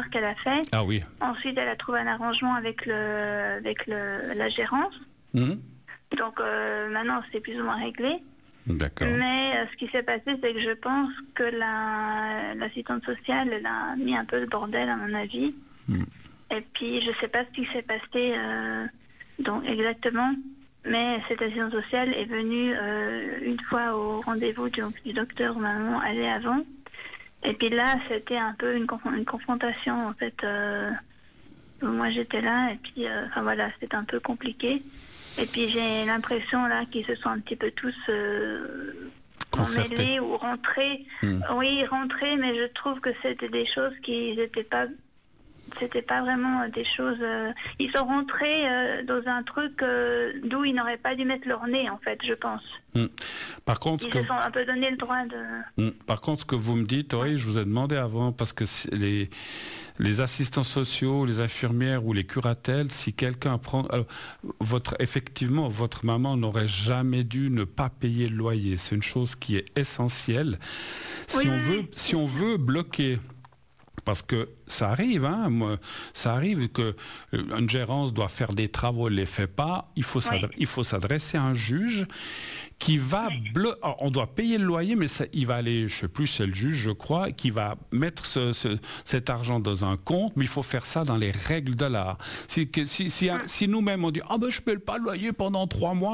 erreur qu'elle a faite. Ah oui. Ensuite, elle a trouvé un arrangement avec la gérance. Donc maintenant, c'est plus ou moins réglé. D'accord. Mais ce qui s'est passé, c'est que je pense que l'assistante sociale, elle a mis un peu le bordel, à mon avis. Et puis, je ne sais pas ce qui s'est passé donc exactement. Mais cette assistante sociale est venue une fois au rendez-vous du docteur où maman allait avant. Et puis là, c'était un peu une confrontation, en fait. Moi, j'étais là, et puis, enfin voilà, c'était un peu compliqué. Et puis, j'ai l'impression, là, qu'ils se sont un petit peu tous mêlés ou rentrés. Oui, rentrés, mais je trouve que c'était des choses qui n'étaient pas... C'était pas vraiment des choses... ils sont rentrés dans un truc d'où ils n'auraient pas dû mettre leur nez, en fait, je pense. Par contre, ils se sont un peu donné le droit de... Par contre, ce que vous me dites, oui, je vous ai demandé avant, parce que les assistants sociaux, les infirmières ou les curatelles, si quelqu'un prend... Alors, effectivement, votre maman n'aurait jamais dû ne pas payer le loyer. C'est une chose qui est essentielle. Si on veut bloquer... Parce que ça arrive, ça arrive qu'une gérance doit faire des travaux, elle ne les fait pas. Il faut s'adresser à un juge qui va... On doit payer le loyer, mais il va aller, je ne sais plus, c'est le juge, je crois, qui va mettre cet argent dans un compte, mais il faut faire ça dans les règles de l'art. Si nous-mêmes, on dit « Ah ben je ne paye pas le loyer pendant 3 mois »,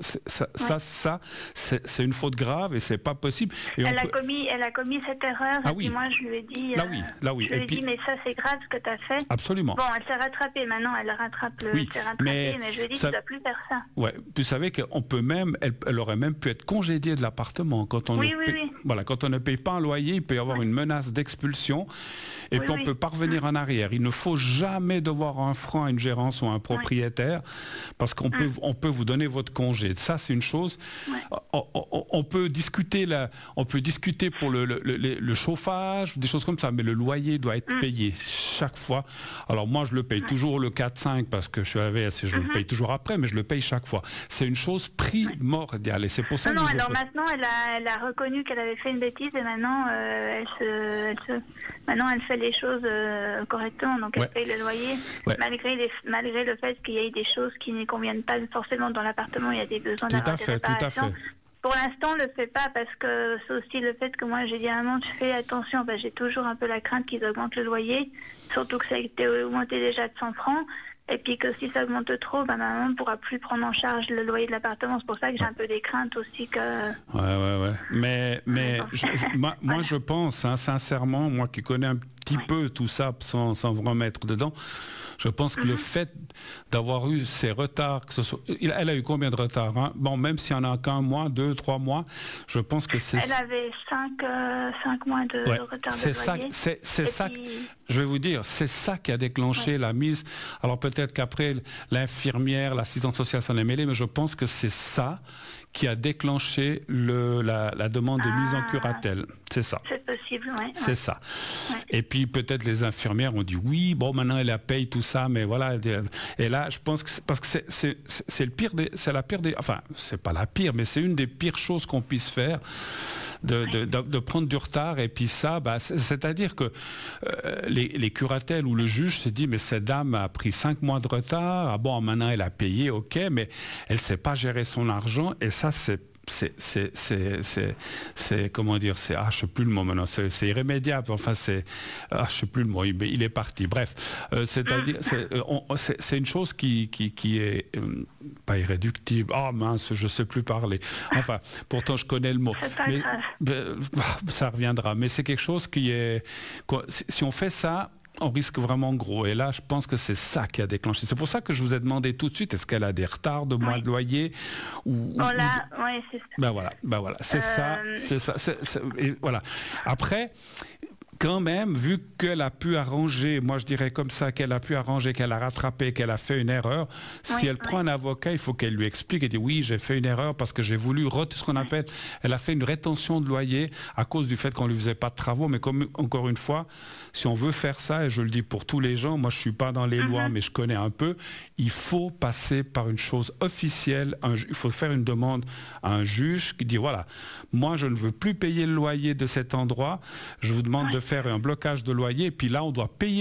c'est une faute grave et c'est pas possible. Et elle a commis cette erreur. Et puis moi je lui ai dit, là oui. Je lui ai dit mais ça c'est grave ce que tu as fait. Absolument. Bon, elle s'est rattrapée maintenant, elle rattrape le. Oui, mais je lui ai dit tu ne dois plus faire ça. Ouais, vous savez qu'on peut même, elle aurait même pu être congédiée de l'appartement quand on voilà, quand on ne paye pas un loyer, il peut y avoir une menace d'expulsion et puis on peut pas revenir en arrière. Il ne faut jamais devoir un franc à une gérance ou à un propriétaire parce qu'on peut vous donner votre congé. Ça, c'est une chose. On peut discuter pour le chauffage, des choses comme ça, mais le loyer doit être payé chaque fois. Alors moi, je le paye toujours le 4-5 parce que je suis AVS et je le paye toujours après, mais je le paye chaque fois. C'est une chose primordiale et c'est pour ça que alors maintenant, elle a reconnu qu'elle avait fait une bêtise et maintenant, maintenant elle fait les choses correctement, donc elle paye le loyer, malgré le fait qu'il y ait des choses qui ne conviennent pas forcément dans l'appartement, il y a des besoins d'avoir des réparations. Pour l'instant, on ne le fait pas parce que c'est aussi le fait que moi j'ai dit à maman, je fais attention, j'ai toujours un peu la crainte qu'ils augmentent le loyer, surtout que ça a été augmenté déjà de 100 francs. Et puis que si ça augmente trop, maman ne pourra plus prendre en charge le loyer de l'appartement. C'est pour ça que j'ai un peu des craintes aussi que... Ouais. Mais moi je pense, sincèrement, moi qui connais un petit peu tout ça sans vous remettre dedans, je pense que le fait d'avoir eu ces retards, elle a eu combien de retards Bon, même s'il n'y en a qu'un mois, 2, 3 mois, je pense que c'est... Elle avait 5 mois de retard de loyer. C'est ça, je vais vous dire, c'est ça qui a déclenché la mise. Alors peut-être qu'après, l'infirmière, l'assistante sociale s'en est mêlée, mais je pense que c'est ça qui a déclenché la demande de mise en curatelle. C'est ça. C'est possible, oui. C'est ça. Ouais. Et puis peut-être les infirmières ont dit oui, bon maintenant elle paye tout ça, mais voilà. Et là, je pense que parce que c'est le pire c'est la pire des, enfin c'est pas la pire, mais c'est une des pires choses qu'on puisse faire. De prendre du retard et puis ça, c'est-à-dire que les curatelles ou le juge se dit mais cette dame a pris 5 mois de retard, bon maintenant elle a payé, ok, mais elle sait pas gérer son argent et ça c'est comment dire, je sais plus le mot maintenant, c'est irrémédiable, enfin je sais plus le mot, il est parti, bref, c'est-à-dire c'est une chose qui est pas irréductible, mince, je sais plus parler, enfin pourtant je connais le mot, mais ça reviendra, mais c'est quelque chose qui est, si on fait ça, on risque vraiment gros. Et là, je pense que c'est ça qui a déclenché. C'est pour ça que je vous ai demandé tout de suite, est-ce qu'elle a des retards de mois de loyer c'est ça. Voilà. C'est ça. Et voilà. Après, quand même, vu qu'elle a pu arranger, moi je dirais comme ça, qu'elle a pu arranger, qu'elle a rattrapé, qu'elle a fait une erreur, si elle prend un avocat, il faut qu'elle lui explique et dit oui, j'ai fait une erreur parce que j'ai voulu ce qu'on appelle, elle a fait une rétention de loyer à cause du fait qu'on lui faisait pas de travaux, mais comme encore une fois, si on veut faire ça, et je le dis pour tous les gens, moi je suis pas dans les lois, mais je connais un peu, il faut passer par une chose officielle, il faut faire une demande à un juge qui dit voilà, moi je ne veux plus payer le loyer de cet endroit, je vous demande de faire un blocage de loyer, et puis là on doit payer